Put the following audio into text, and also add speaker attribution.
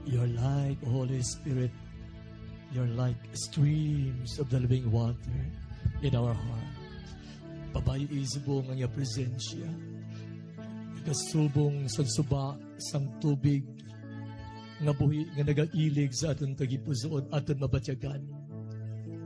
Speaker 1: You're like, Holy Spirit, you're like streams of the living water in our heart. Pabayo isubong ang iya presensya. Kasubong sa suba sang tubig nga buhi nga nagailig sa aton tagipusoon aton mabatyagan.